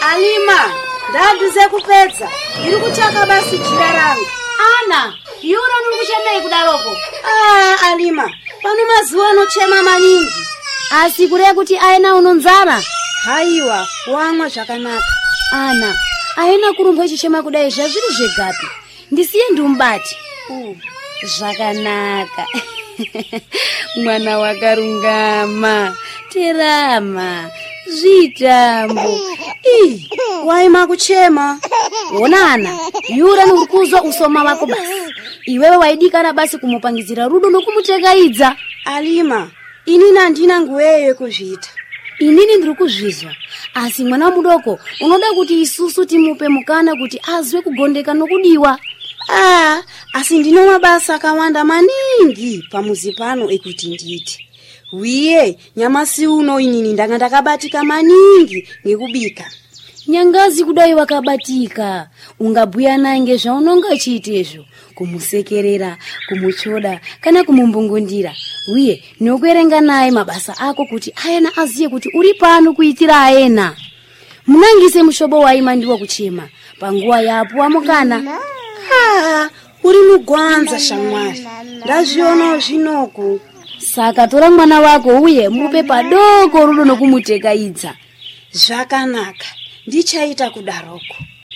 Alima, ndaduze kupedza. Ndiri kuchaka basi jira rangu. Ana, yura nunguchemei kudaroko. Alima, pano mazuwa anochema maningi. Asikure kuti aina unonzara. Haiwa, wamwa zvakanaka. Ana, aina kurumba chichema kudai zvazviri zvegapi. Ndisiye ndumbati. Zvakanaka. Mwana wakarungama. Terama. Zvitambo. Waima kuchema. Onana, yura nurikuzwa usoma wako basi. Iwewe waidikana basi kumupangizira rudo nokumutegaidza. Alima, inini andina nguweyo kuzvita. Inini ndiri kuzvizwa. Asi mwana mudoko, unoda kuti isusu timupe mukana kuti azwe kugondeka nokudiwa. Asi ndino mabasa akawanda maningi pamuzi pano ekuti nditi. Wiye, nyamasi uno inini ndanga ndakabatika maningi ngekubika. Nyangazi kudai wakabatika. Ungabhuya nange zvaunonga chiitezvo. Kumusekerera, kumuchoda, kana kumumbungundira. Wiye, nokuerenga naye mabasa ako kuti ayena aziye kuti uri pano kuitira ayena. Munangise mushobo waima ndiwo kuchema. Panguwa yapo amukana. Uri mugwanza shamwari. Ndazviona zvinoku. Saka tora mwana wako uye mupe padoko rudo nokumutegaidza. Zvakanaka. Ndichaita kudaroko.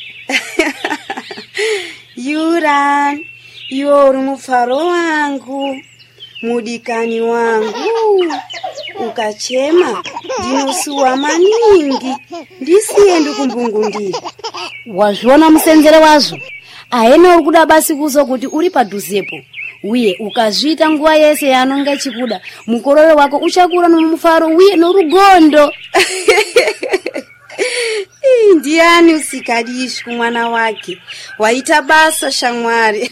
Yura, iwe uri mufaro wangu, mudikani wangu. Ukachema, ndinosuwa maningi. Ndisiye ndikumbungundira. Wazviona musenzere wazvo. Aena uri kuda basi kuzo kuti uri padhuzepo. Uye ukazvita nguwa yese yanonga chikuda, mukororo wako uchakura nomufaro uye norugondo. Ndiani usikadishi kumwana wake. Waita basa shamwari.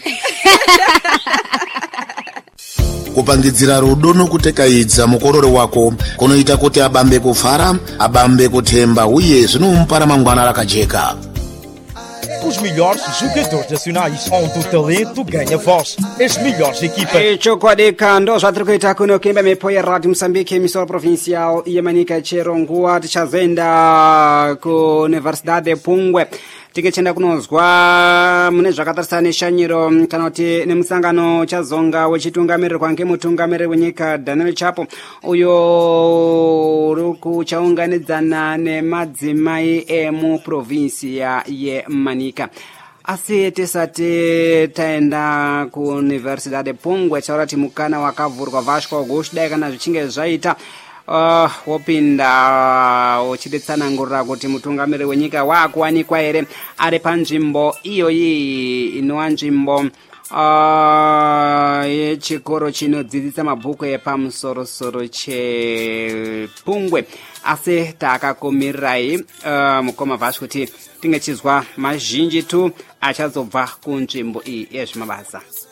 Kupangidzira rudo nokutekaidza mukororo wako kunoita kuti abambe kufara, abambe kuthemba uye zvinomupa ramangwana rakajeka. Os melhores jogadores nacionais, onde o talento ganha voz. As melhores equipas. Chokwadi kando zvatiri kuita kuno kuimba mepo ya Radio Mozambique emisora provincial yemanika Chironguwa tichazenda ku Universidade Pungwe tikichenda kunozwa mune zvakatarisana neshanyiro kana kuti nemusangano chazonga wechitungamirirwa ngemutungamiriri wenyika Daniel Chapo uyo uri kuchaunganidzana nemadzimai emuprovinsia yemanika. Asi tisati taenda ku Universidade Pungwe chaura kuti mukana wakavhurwa Vasco Goshdai kana zvichinge zvaita wopinda uchidetsanangurira kuti mutungamiriri wenyika waakuwanikwa here ari panzvimbo iyoyi inova nzvimbo yechikoro chinodzidzisa mabhuku epamusorosoro chePungwe. Asi takakumirirai mukoma Vasco kuti tinge chizwa mazhinji tu achazobva kunzvimbo iyi yezvemabasa.